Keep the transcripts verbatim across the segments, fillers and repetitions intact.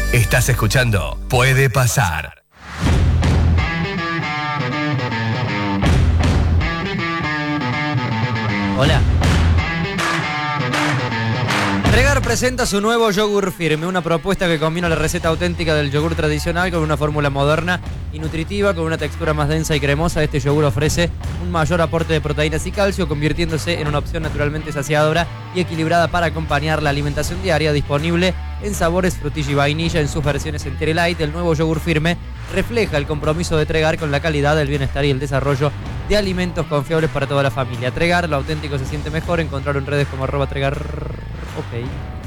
Estás escuchando Puede Pasar. Hola. Tregar presenta su nuevo yogur firme, una propuesta que combina la receta auténtica del yogur tradicional con una fórmula moderna y nutritiva con una textura más densa y cremosa. Este yogur ofrece un mayor aporte de proteínas y calcio, convirtiéndose en una opción naturalmente saciadora y equilibrada para acompañar la alimentación diaria. Disponible en sabores frutilla y vainilla en sus versiones entera y light, el nuevo yogur firme refleja el compromiso de Tregar con la calidad, el bienestar y el desarrollo de alimentos confiables para toda la familia. Tregar, lo auténtico se siente mejor. Encontrarlo en redes como arroba Tregar. Ok.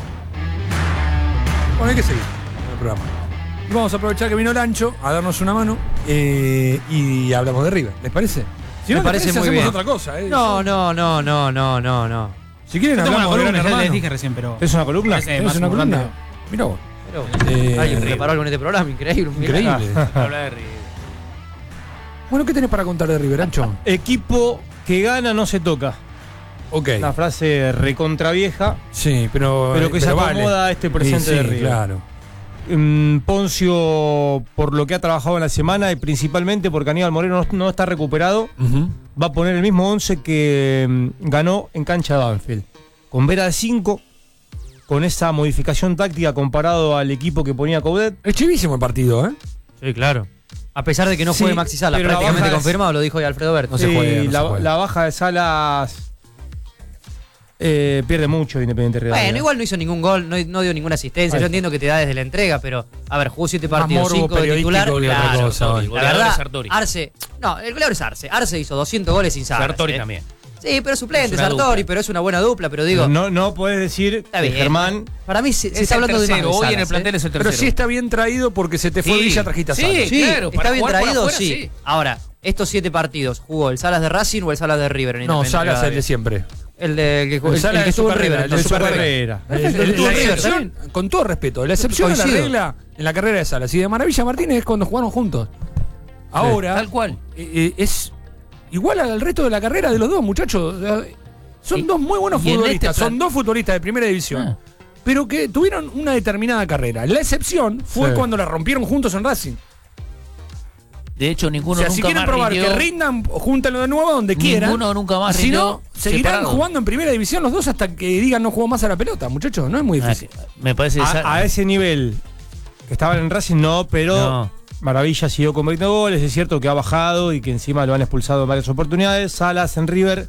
Bueno, hay que seguir con el programa. Y vamos a aprovechar que vino Lancho a darnos una mano eh, y hablamos de River. ¿Les parece? Si Me no, parece les muy hacemos bien. otra cosa. Eh. No, no, no, no, no, no, no. Si quieren Yo tengo hablamos una de columna, Gran ya Hermano. les dije recién, pero... ¿Es una columna? Parece ¿Es más una columna? importante. Mirá vos. Pero, Eh, alguien preparó algo en este programa, increíble. un milagro. Increíble. Habla de River. Bueno, ¿qué tenés para contar de River, Ancho? Equipo que gana no se toca. Ok. Una frase recontravieja, Sí, pero. pero que se pero acomoda vale. a este presente Sí, sí, de River. claro. Mm, Poncio, por lo que ha trabajado en la semana y principalmente porque Aníbal Moreno no, no está recuperado, Uh-huh. va a poner el mismo once que mm, ganó en cancha de Banfield. Con Vera de cinco, con esa modificación táctica comparado al equipo que ponía Coudet. Es chivísimo el partido, ¿eh? Sí, claro. A pesar de que no Sí, juegue Maxi Salas, pero la prácticamente baja es- confirmado, lo dijo hoy Alfredo Berti. No se Sí, juega, no la, se juega. la baja de Salas eh, pierde mucho de Independiente Rivadavia. Bueno, igual no hizo ningún gol, no, no dio ninguna asistencia. Ahí Yo está. entiendo que te da desde la entrega, pero a ver, jugó siete Más partidos, morbo cinco de periodístico titular. que otra Claro, cosa, Sartori. hoy. La verdad, Arce, no, el goleador es Arce. Arce hizo doscientos goles sin Salas. Sartori eh. también. Sí, pero suplente, Es una Sartori, dupla. pero es una buena dupla, pero digo, no, no podés decir está que bien. Germán. Para mí se, se Es está el hablando de tercero. más de Hoy en Salas, el plantel ¿eh? es el tercero. Pero sí está bien traído porque se te fue Sí. Villa, trajiste a Sí. Salas. Sí, claro, está para bien jugar por traído, afuera, sí. sí. Ahora, estos siete partidos, ¿jugó el Salas de Racing o el Salas de River? En No, Independiente Salas es el Rivadavia? de siempre. El de que, el, El Salas el que de estuvo su en carrera, River, el de el su Super carrera. River. El- el- Estuvo la en River, excepción, ¿está bien? con todo respeto, la excepción de la Coincido. regla en la carrera de Salas y de Maravilla Martínez es cuando jugaron juntos. Ahora, Tal cual. eh, eh, es igual al resto de la carrera de los dos, muchachos. O sea, Son Y- dos muy buenos y en futbolistas, este plan- son dos futbolistas de primera división, Ah. pero que tuvieron una determinada carrera. La excepción fue Sí. cuando la rompieron juntos en Racing. De hecho, ninguno O sea, si nunca quieren más probar rindió. que rindan, júntenlo de nuevo donde quieran. Ninguno nunca más Si no, rindió seguirán separado. jugando en primera división los dos hasta que digan no juego más a la pelota, muchachos. No es muy Ah, difícil. Me parece que Sa- A, a ese nivel que estaban en Racing, no, pero No. Maravilla siguió con veinte goles. Es cierto que ha bajado y que encima lo han expulsado en varias oportunidades. Salas en River,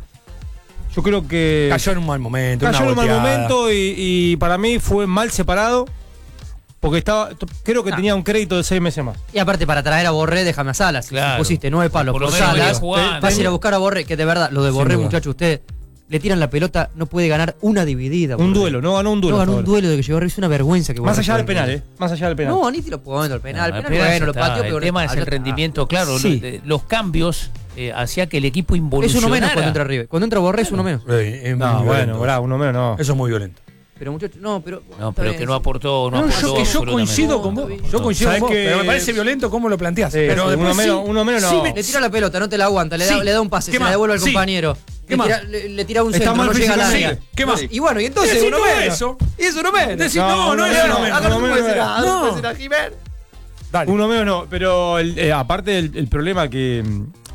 yo creo que Cayó en un mal momento. cayó una en un mal volteada. momento y, y para mí fue mal separado. Porque estaba, t- creo que Ah. tenía un crédito de seis meses más. Y aparte, para traer a Borré, déjame a Salas. Si Claro. pusiste nueve palos Por por, lo menos venía Salas, jugando. vas a ir a buscar a Borré, que de verdad, lo de Sin Borré, duda. muchachos, ustedes le tiran la pelota, no puede ganar una dividida. Un Borré. duelo, no ganó un duelo. No ganó hasta un ahora. duelo de que llegó a River, es una vergüenza que Más Borré allá del juegue. penal, ¿eh? Más allá del penal. No, ni te lo puedo el penal. No, el el penal, penal bueno, ya lo está. pateó, pero El tema es el acá- rendimiento, claro. Sí. Los, de- los cambios eh, hacía que el equipo Es involucionara. uno menos cuando entra River. Cuando entra Borré es uno menos. Eh, es No, muy bueno, violento. bravo, uno menos no. Eso es muy violento. Pero muchachos, no, pero. No, está pero bien, que no sí. aportó, no, No, aportó yo, que yo absolutamente. coincido con vos. Yo coincido con ¿Sabes vos. que- Pero me parece violento cómo lo planteás. Sí, pero sí, después uno menos, sí- uno menos no. sí me- Le tira la pelota, no te la aguanta, le da, Sí. le da un pase, ¿Qué se la más? devuelve al Sí. compañero. ¿Qué le, más? tira, le, le tira un Está centro, mal no llega al físicamente. área. ¿Qué más? Y bueno, y entonces Decí uno todo menos. eso. Y es uno menos. Decí, No, no, no, uno es menos, uno uno menos. menos, No uno puede menos. ser nada, no No. puede ser nada, Jiménez. Dale. Uno menos no, pero el- eh, aparte del el problema que,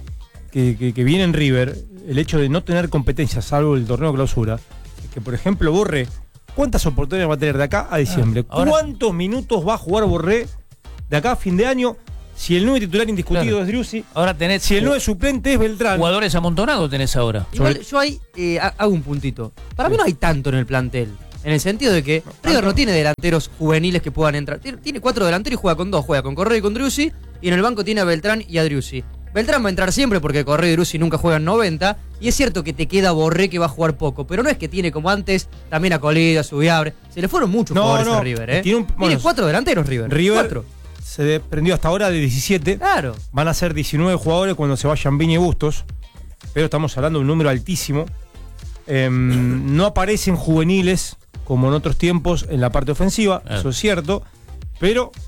que, que- que viene en River, el hecho de no tener competencia, salvo el torneo clausura, es que por ejemplo Borré, ¿cuántas oportunidades va a tener de acá a diciembre? Ah, ahora- ¿Cuántos minutos va a jugar Borré de acá a fin de año? Si el nueve titular indiscutido Claro. es Driussi, Ahora tenés si el nueve suplente es Beltrán. jugadores amontonados tenés ahora. Igual yo ahí eh, ha- hago un puntito. Para mí no hay tanto en el plantel. En el sentido de que River no tiene delanteros juveniles que puedan entrar. Tiene, tiene cuatro delanteros y juega con dos. Juega con Correa y con Driussi. Y en el banco tiene a Beltrán y a Driussi. Beltrán va a entrar siempre porque Correa y Driussi nunca juegan noventa. Y es cierto que te queda Borré que va a jugar poco. Pero no es que tiene como antes también a Colida, a Subiabre. Se le fueron muchos No, jugadores no, a River, ¿eh? tiene un- Tiene bueno, cuatro delanteros River. River Cuatro. se desprendió hasta ahora de diecisiete. Claro. Van a ser diecinueve jugadores cuando se vayan Viña y Bustos. Pero estamos hablando de un número altísimo. Em, no aparecen juveniles como en otros tiempos en la parte ofensiva, Claro. eso es cierto. Pero